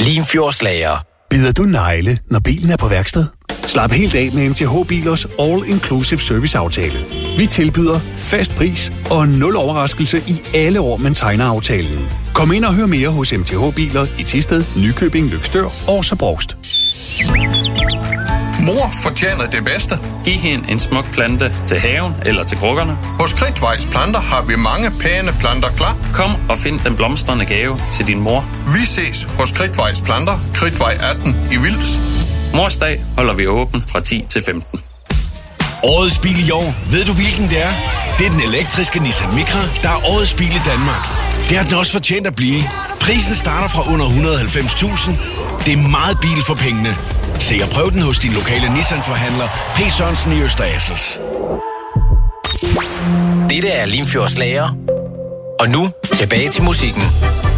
Limfjordslager. Bider du negle, når bilen er på værksted? Slap helt af med MTH Bilers All-Inclusive Service-aftale. Vi tilbyder fast pris og 0 overraskelse i alle år, man tegner aftalen. Kom ind og hør mere hos MTH Biler i Thisted, Nykøbing, Løgstør og Brovst. Mor fortjener det bedste. Giv hende en smuk plante til haven eller til krukkerne. Hos Kridtvejs Planter har vi mange pæne planter klar. Kom og find den blomstrende gave til din mor. Vi ses hos Kridtvejs Planter, Kridtvej 18 i Vils. Mors dag holder vi åben fra 10 til 15. Årets bil i år, ved du hvilken det er? Det er den elektriske Nissan Micra, der er årets bil i Danmark. Det har den også fortjent at blive. Prisen starter fra under 190.000. Det er meget bil for pengene. Se og prøv den hos din lokale Nissan-forhandler, P. Sørensen i Øster Assels. Dette er Limfjordslager. Og nu tilbage til musikken.